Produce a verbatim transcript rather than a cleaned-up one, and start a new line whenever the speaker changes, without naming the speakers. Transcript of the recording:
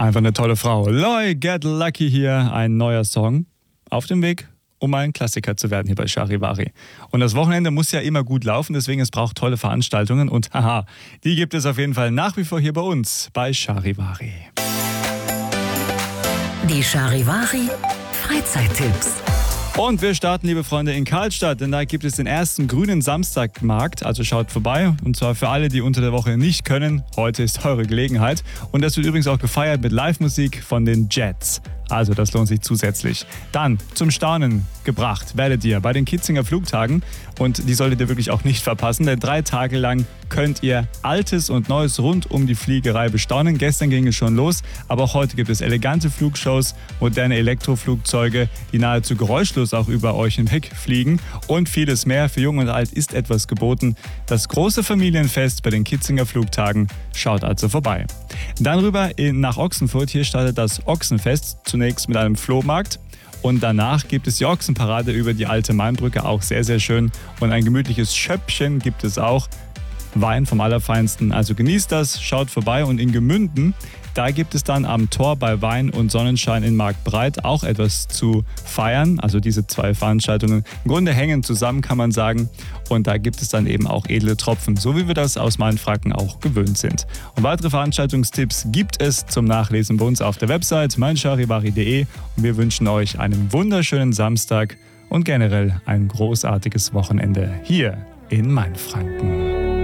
Einfach eine tolle Frau. Loi, Get Lucky hier, ein neuer Song auf dem Weg, um ein Klassiker zu werden hier bei Charivari. Und das Wochenende muss ja immer gut laufen, deswegen es braucht tolle Veranstaltungen und haha, die gibt es auf jeden Fall nach wie vor hier bei uns bei Charivari.
Die Charivari Freizeittipps.
Und wir starten, liebe Freunde, in Karlstadt, denn da gibt es den ersten grünen Samstagmarkt, also schaut vorbei. Und zwar für alle, die unter der Woche nicht können, heute ist eure Gelegenheit. Und das wird übrigens auch gefeiert mit Live-Musik von den Jets. Also das lohnt sich zusätzlich. Dann zum Staunen gebracht werdet ihr bei den Kitzinger Flugtagen. Und die solltet ihr wirklich auch nicht verpassen, denn drei Tage lang könnt ihr Altes und Neues rund um die Fliegerei bestaunen. Gestern ging es schon los, aber auch heute gibt es elegante Flugshows, moderne Elektroflugzeuge, die nahezu geräuschlos auch über euch hinweg fliegen und vieles mehr. Für Jung und Alt ist etwas geboten. Das große Familienfest bei den Kitzinger Flugtagen. Schaut also vorbei. Dann rüber in, nach Ochsenfurt. Hier startet das Ochsenfest, zunächst mit einem Flohmarkt. Und danach gibt es die Ochsenparade über die alte Mainbrücke, auch sehr, sehr schön. Und ein gemütliches Schöppchen gibt es auch. Wein vom Allerfeinsten. Also genießt das, schaut vorbei. Und in Gemünden, da gibt es dann am Tor bei Wein und Sonnenschein in Marktbreit auch etwas zu feiern. Also diese zwei Veranstaltungen im Grunde hängen zusammen, kann man sagen. Und da gibt es dann eben auch edle Tropfen, so wie wir das aus Mainfranken auch gewöhnt sind. Und weitere Veranstaltungstipps gibt es zum Nachlesen bei uns auf der Website meincharivari punkt de. Und wir wünschen euch einen wunderschönen Samstag und generell ein großartiges Wochenende hier in Mainfranken.